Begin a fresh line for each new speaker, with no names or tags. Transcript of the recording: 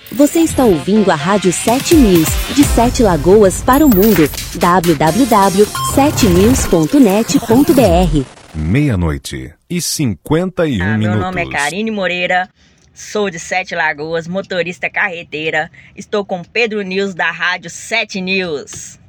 Você está ouvindo a Rádio 7 News, de 7 Lagoas para o mundo. www.7news.net.br.
00:51.
Meu nome é Karine Moreira, sou de 7 Lagoas, motorista carreteira. Estou com Pedro News da Rádio 7 News.